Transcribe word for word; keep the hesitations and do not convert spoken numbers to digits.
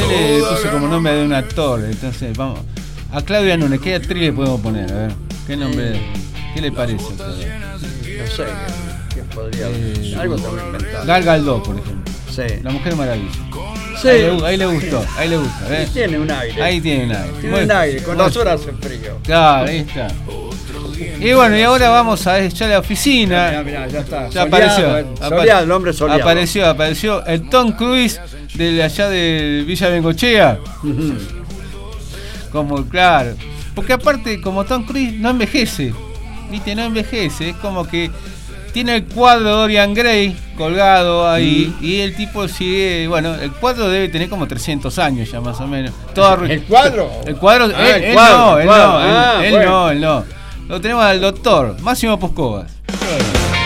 yo le puse como nombre de un actor. Entonces, vamos. A Claudia Núñez, ¿qué actriz le podemos poner? A ver, ¿qué nombre? Eh, ¿Qué le parece? No sé, ¿qué podría Eh, algo también inventado. Gal Gadot, por ejemplo. Sí. La Mujer Maravilla. Sí. Ahí, le, ahí le gustó, ahí le gusta. ¿ves? Sí, tiene un aire. Ahí tiene un aire. Tiene Bueno, un aire, con bueno. las horas hace frío. Claro, ahí está. Y bueno, y ahora vamos a ya la oficina. Mirá, mirá, ya está. Ya Soleado, apareció. el, Apa- soleado, el hombre soleado. Apareció, apareció el Tom Cruise de allá de Villa Bengochea. Como, claro. Porque aparte, como Tom Cruise no envejece. Viste, no envejece. Es como que tiene el cuadro de Dorian Gray colgado ahí. Mm. Y el tipo sigue. Bueno, el cuadro debe tener como trescientos años ya más o menos. Todo ¿El cuadro? El cuadro. Ah, él, el él cuadro, no, el él cuadro. no, él, Ah, él bueno. no, él no. Lo tenemos al doctor Máximo Poscovas.